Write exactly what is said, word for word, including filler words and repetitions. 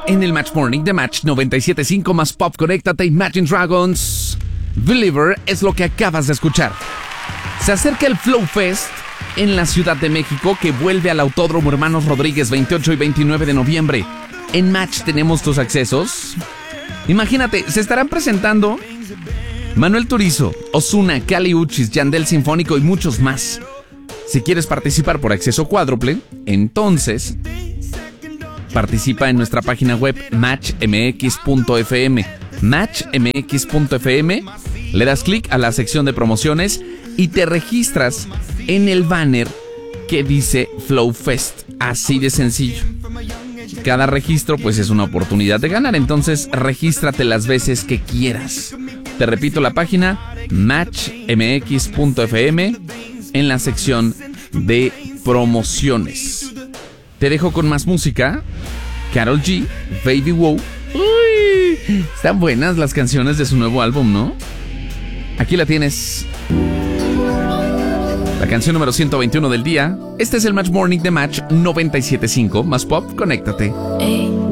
en el Match Morning de Match noventa y siete punto cinco más Pop. Conéctate. Imagine Dragons, Believer es lo que acabas de escuchar. Se acerca el Flow Fest en la Ciudad de México, que vuelve al Autódromo Hermanos Rodríguez veintiocho y veintinueve de noviembre. En Match tenemos tus accesos. Imagínate, se estarán presentando Manuel Turizo, Ozuna, Kali Uchis, Yandel Sinfónico y muchos más. Si quieres participar por acceso cuádruple, entonces participa en nuestra página web match m x punto f m. match m x punto f m, le das clic a la sección de promociones y te registras en el banner que dice Flow Fest. Así de sencillo. Cada registro pues es una oportunidad de ganar, entonces regístrate las veces que quieras. Te repito la página match m x punto f m en la sección de promociones. Te dejo con más música. Karol G, Baby Wow. Uy, están buenas las canciones de su nuevo álbum, ¿no? Aquí la tienes. La canción número ciento veintiuno del día. Este es el Match Morning de Match noventa y siete punto cinco más Pop. Conéctate. Hey.